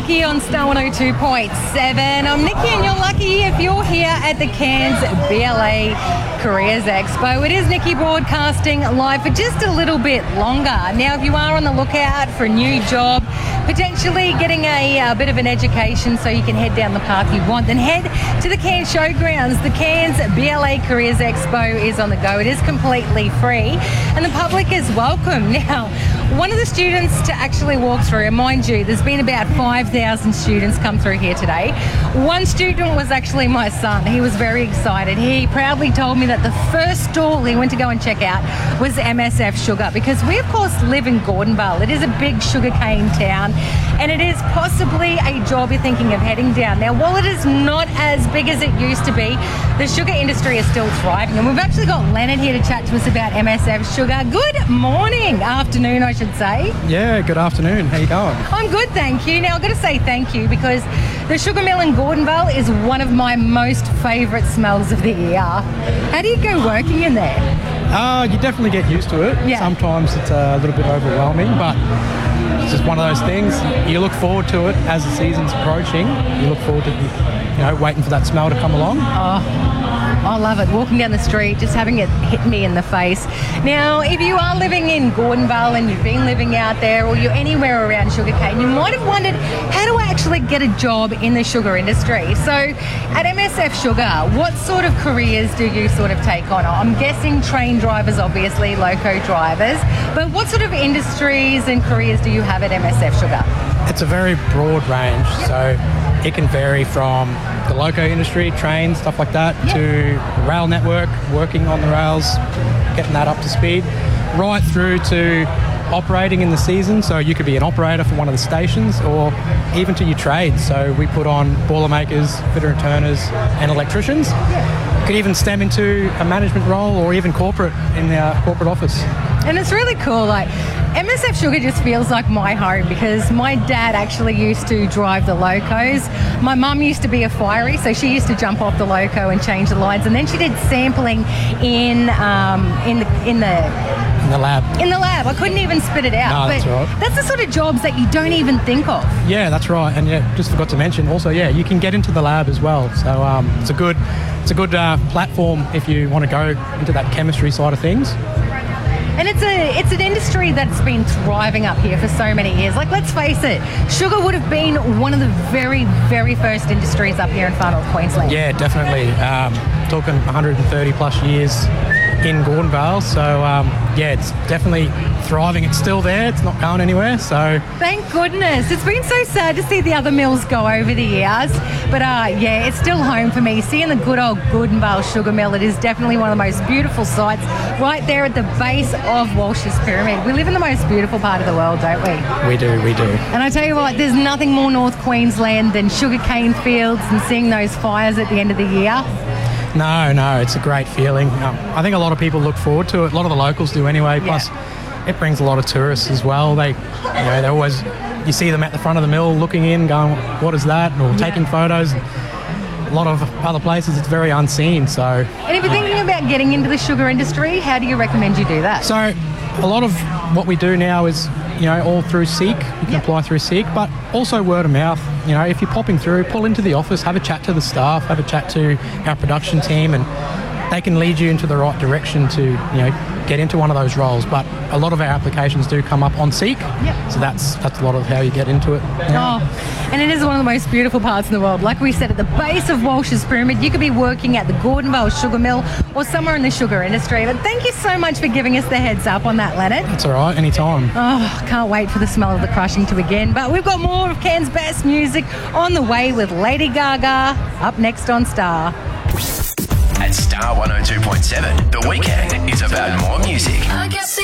Lucky on Star 102.7. I'm Nikki and you're lucky if you're here at the Cairns BLA Careers Expo. It is Nikki broadcasting live for just a little bit longer. Now, if you are on the lookout for a new job, potentially getting a bit of an education so you can head down the path you want, then head to the Cairns Showgrounds. The Cairns BLA Careers Expo is on the go. It is completely free and the public is welcome. Now, one of the students to actually walk through, and mind you, there's been about 5,000 students come through here today. One student was actually my son. He was very excited. He proudly told me that the first stall he went to go and check out was MSF Sugar, because we, of course, live in Gordonvale. It is a big sugarcane town, and it is possibly a job you're thinking of heading down. Now, while it is not as big as it used to be, the sugar industry is still thriving, and we've actually got Leonard here to chat to us about MSF Sugar. Good morning, afternoon, I should say. Yeah, good afternoon. How you going? I'm good, thank you. Now, I've got to say thank you because the sugar mill in Gordonvale is one of my most favourite smells of the year. How do you go working in there? You definitely get used to it. Yeah. Sometimes it's a little bit overwhelming, but it's just one of those things. You look forward to it as the season's approaching. You look forward to, waiting for that smell to come along. I love it. Walking down the street, just having it hit me in the face. Now, if you are living in Gordonvale and you've been living out there or you're anywhere around sugarcane, you might have wondered, how do I actually get a job in the sugar industry? So at MSF Sugar, what sort of careers do you sort of take on? I'm guessing train drivers, obviously, loco drivers, but what sort of industries and careers do you have at MSF Sugar? It's a very broad range, so it can vary from the loco industry, trains, stuff like that, to the rail network, working on the rails, getting that up to speed, right through to operating in the season. So you could be an operator for one of the stations or even to your trades. So we put on boilermakers, fitter and turners and electricians. Could even stem into a management role or even corporate in the corporate office. And it's really cool. Like, MSF Sugar just feels like my home because my dad actually used to drive the locos. My mum used to be a firey, so she used to jump off the loco and change the lines. And then she did sampling in the lab. In the lab. I couldn't even spit it out. No, that's right. That's the sort of jobs that you don't even think of. Yeah, that's right. And just forgot to mention also, you can get into the lab as well. So it's a good platform if you want to go into that chemistry side of things. And it's an industry that's been thriving up here for so many years. Like, let's face it, sugar would have been one of the very, very first industries up here in far north Queensland. Yeah, definitely. Talking 130 plus years in Gordonvale. So, it's definitely thriving. It's still there. It's not going anywhere. So thank goodness. It's been so sad to see the other mills go over the years. But, it's still home for me. Seeing the good old Gordonvale Sugar Mill, it is definitely one of the most beautiful sights right there at the base of Walsh's Pyramid. We live in the most beautiful part of the world, don't we? We do. And I tell you what, there's nothing more North Queensland than sugarcane fields and seeing those fires at the end of the year. No, it's a great feeling. I think a lot of people look forward to it. A lot of the locals do anyway. Plus, it brings a lot of tourists as well. They always, you see them at the front of the mill looking in, going, "What is that?" or taking photos. A lot of other places, it's very unseen. So, and if you're thinking about getting into the sugar industry, how do you recommend you do that? So, a lot of what we do now is, all through Seek. You can apply through Seek, but also word of mouth. If you're popping through, pull into the office, have a chat to the staff, have a chat to our production team, and they can lead you into the right direction to, get into one of those roles. But a lot of our applications do come up on Seek. So that's a lot of how you get into it. And it is one of the most beautiful parts in the world. Like we said, at the base of Walsh's Pyramid, you could be working at the Gordonvale Sugar Mill or somewhere in the sugar industry. But thank you so much for giving us the heads up on that, Leonard. That's all right, anytime. Can't wait for the smell of the crushing to begin. But we've got more of Cairns' best music on the way with Lady Gaga up next on Star. At Star 102.7, the weekend is about more music.